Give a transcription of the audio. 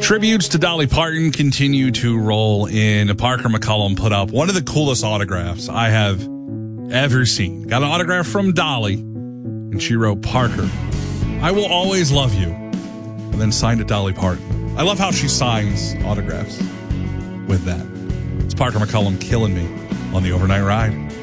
Tributes to Dolly Parton continue to roll in. Parker McCollum put up one of the coolest autographs I have ever seen. Got an autograph from Dolly, and she wrote, "Parker, I will always love you," and then signed it Dolly Parton. I love how she signs autographs with that. It's Parker McCollum killing me on the Overnight Ride.